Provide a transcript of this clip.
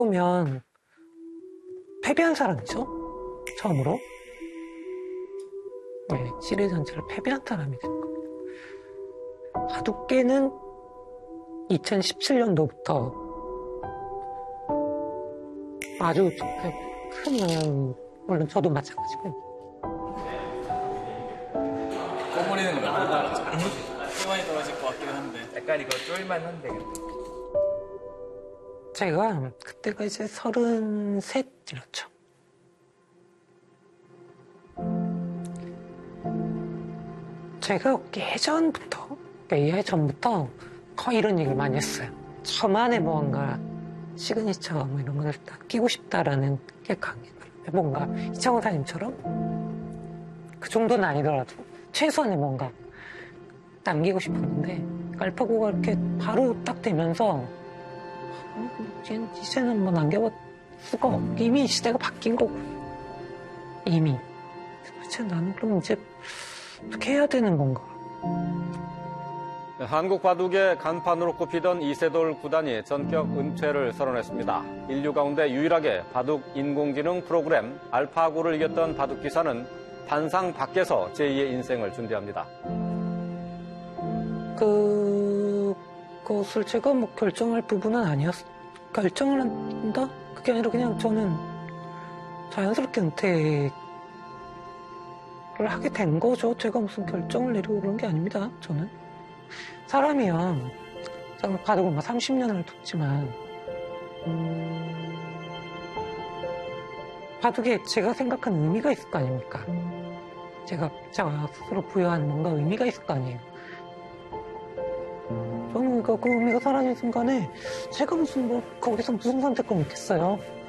보면 패배한 사람이죠. 처음으로. 네, 시리즈 전체를 패배한 사람이 된 겁니다. 바둑계는 2017년도부터 아주 큰 영향을, 물론 저도 마찬가지고. 꼬부리는 거 같아. 많이 떨어질 것 같기도 한데. 약간 이거 쫄만한데. 제가 그때가 이제 33이었죠. 제가 예전부터, 그러니까 예전부터 거의 이런 얘기를 많이 했어요. 저만의 뭔가 시그니처 뭐 이런 걸 딱 끼고 싶다라는 게 강해요. 뭔가 이창호 사님처럼 그 정도는 아니더라도 최소한의 뭔가 남기고 싶었는데 알파고가 이렇게 바로 딱 되면서 이제는 뭐 남겨볼 수가 없고 이미 시대가 바뀐 거고 이미 도대체 나는 그럼 이제 어떻게 해야 되는 건가. 한국 바둑의 간판으로 꼽히던 이세돌 구단이 전격 은퇴를 선언했습니다. 인류 가운데 유일하게 바둑 인공지능 프로그램 알파고를 이겼던 바둑 기사는 단상 밖에서 제2의 인생을 준비합니다. 그것을 제가 뭐 결정할 부분은 결정을 한다? 그게 아니라 그냥 저는 자연스럽게 은퇴를 하게 된 거죠. 제가 무슨 결정을 내리고 그런 게 아닙니다. 저는. 사람이야. 제가 바둑을 30년을 뒀지만 바둑에 제가 생각하는 의미가 있을 거 아닙니까? 제가 스스로 부여한 뭔가 의미가 있을 거 아니에요. 저는 그 의미가 사라진 순간에 제가 거기서 무슨 선택을 못했어요.